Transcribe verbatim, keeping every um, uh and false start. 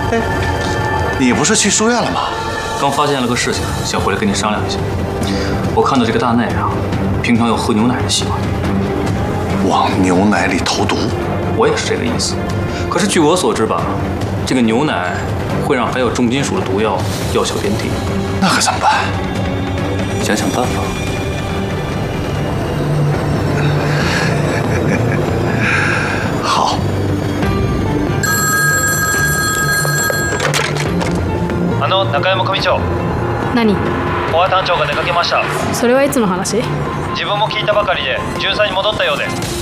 哎，你不是去书院了吗？ 刚发现了个事情，想回来跟你商量一下。我看到这个大内啊，平常有喝牛奶的习惯， 往牛奶里投毒。 我也是这个意思。可是据我所知吧，这个牛奶会让含有重金属的毒药药效变低， 那可怎么办？ 想想办法。 好。 あの中山組長。 何？ フォア隊長が出かけました。 それはいつの話？ 自分も聞いたばかりで巡査に戻ったようで。